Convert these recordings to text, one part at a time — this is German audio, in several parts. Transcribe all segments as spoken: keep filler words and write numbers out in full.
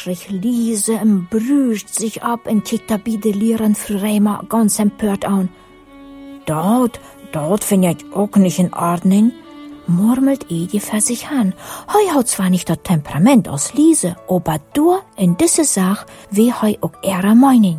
schrie Lise und brüscht sich ab und kickt da beide Lehren Frau Reimer ganz empört an. Dort, dort find ich auch nicht in Ordnung, murmelt Edi für sich an. Hei hat zwar nicht das Temperament aus Lise, aber du in diese Sache wie hei auch ihre Meinung.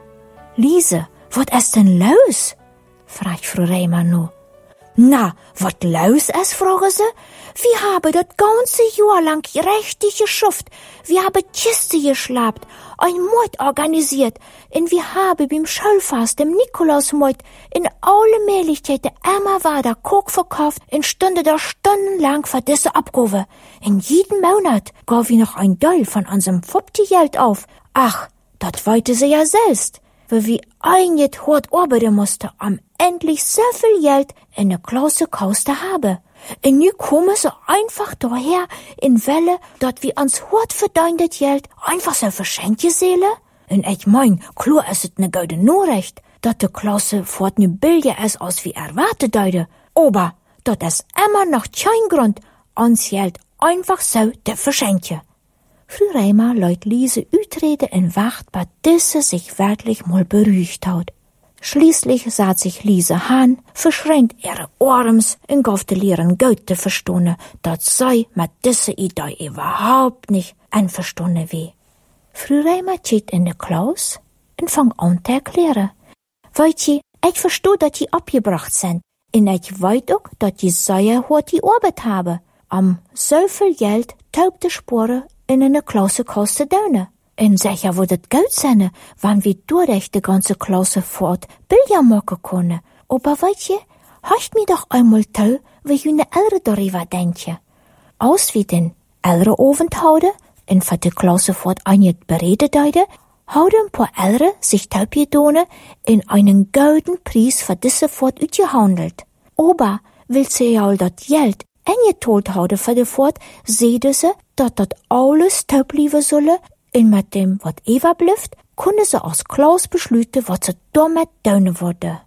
Lise, wat ist denn los? fragt Frau Reimer nu. Na, wat los ist, fragen sie. Wir haben das ganze Jahr lang richtig geschufft. Wir haben Kiste geschlappt, ein Mord organisiert. Und wir haben beim Schulfest, dem Nikolausmord, in alle Möglichkeiten immer weiter Koch verkauft und stünde da stundenlang für diese Abgabe. In jedem Monat gaben wir noch ein Teil von unserem Fopti-Geld auf. Ach, das wollte sie ja selbst. Weil wir eigentlich hart arbeiten mussten, um endlich so viel Geld in der Klasse Kauste haben. Und nu kommen sie einfach daher in Welle, dat wir uns hart verdientes Geld einfach so verschenken sollen. Und ich mein, klar ist es ne gute Nachricht, dat die Klasse fort nu billiger ist, als wir erwartet haben. Aber dat ist immer noch kein Grund, uns Geld einfach so zu verschenken. Frau Reimer lässt Lise utreden und wacht, bis diese sich wirklich mal beruhigt hat. Schließlich sah sich Lise an, verschränkt ihre Arms und gab die Lehren gut zu verstehen, dass sie mit dieser Idee überhaupt nicht einverstanden war. Frau Reimer geht in die Klasse und fängt an zu erklären. Weißt du, ich verstehe, dass die abgebracht sind. Und ich weiß auch, dass die sehr hart die Arbeit haben, um so viel Geld taub zu sparen in eine Klasse kosten döne. Und sicher würde es gut sein, wenn wir durch die ganze Klasse fort Billard machen können. Aber weißt du, hast mir doch einmal toll, wie jene Eltern darüber denken. Aus wie den Eltern Aufenthalten und für die Klasse fort einige beredet haben, haben ein paar Eltern sich taub getan in einen golden Preis für diese Fort ausgehandelt. Aber will sie ja all das Geld eingetolt haben für die Fort, sehen sie, dass das alles taub bleiben solle. Und mit dem, was Eva blüfft, können sie aus Klaus beschließen, was sie damit tun würde.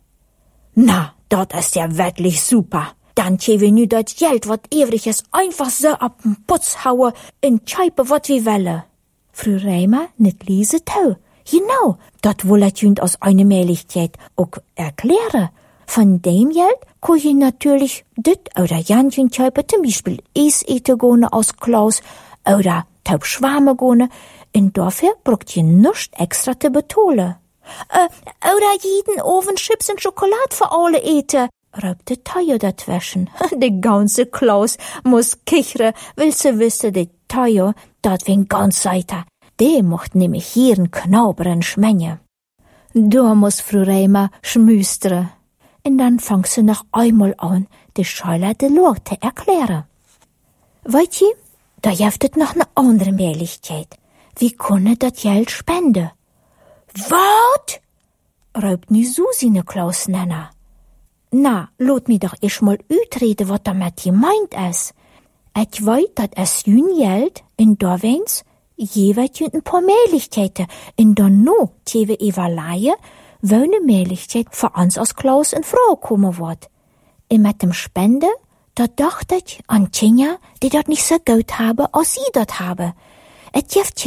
Na, das ist ja wirklich super. Dann können wir nu das Geld, was übrig ist, einfach so ab den Putz hauen und scheiben, was wir wollen. Frau Reimer nicht Lise tau. Genau, das will ich Ihnen aus einer Möglichkeit auch erklären. Von dem Geld kann ich natürlich dit oder Janchen scheiben, zum Beispiel Eis eten gehen aus Klaus oder taub Schwärme gehen. Und dafür braucht ihr nichts extra zu betonen. Äh, oder jeden Ofen Chips und Schokolade für alle eten, raubte Tayo dazwischen. Die ganze Klaus muss kichern, will sie wissen, die Tayo, dat wen ganz seiter. Die mocht nämlich hier einen knauberen schmengen. Da muss Frau Reimer schmüstern. Und dann fang sie noch einmal an, die Schüler de Lore zu erklären. Weißt du, da gibt es noch eine andere Möglichkeit. Wir können das Geld spenden. Was? Raubt nu Susi ne Klaus nennen. Na, lot mi doch erst mal utreden, was damit gemeint ist. Ich weiß, dass es jün Geld in da wens jeweils ein paar Möglichkeiten in dann no tewe Evaluie, wo eine Möglichkeit für uns als Klaus in Frage kommen wird. Und mit dem Spende, da dachte ich an Tjenja, die dort nicht so gut habe, als sie dort habe. Es gibt